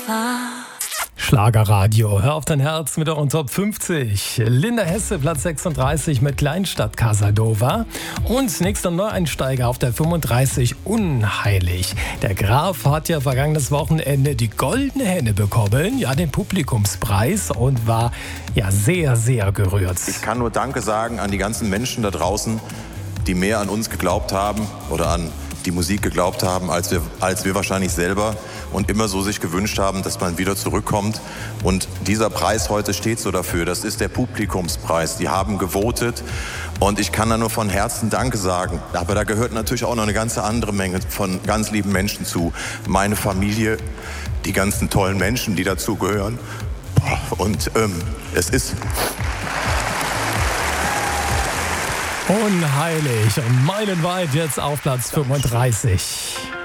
Gefahr. Schlagerradio, hör auf dein Herz mit euren Top 50. Linda Hesse, Platz 36 mit Kleinstadt Casanova. Und nächster Neueinsteiger auf der 35, Unheilig. Der Graf hat ja vergangenes Wochenende die Goldene Henne bekommen, ja den Publikumspreis, und war ja sehr, sehr gerührt. Ich kann nur Danke sagen an die ganzen Menschen da draußen, die mehr an uns geglaubt haben oder an die Musik geglaubt haben, als wir wahrscheinlich selber, und immer so sich gewünscht haben, dass man wieder zurückkommt. Und dieser Preis heute steht so dafür. Das ist der Publikumspreis. Die haben gewotet und ich kann da nur von Herzen Danke sagen. Aber da gehört natürlich auch noch eine ganze andere Menge von ganz lieben Menschen zu. Meine Familie, die ganzen tollen Menschen, die dazu gehören. Und es ist... Unheilig und meilenweit jetzt auf Platz 35.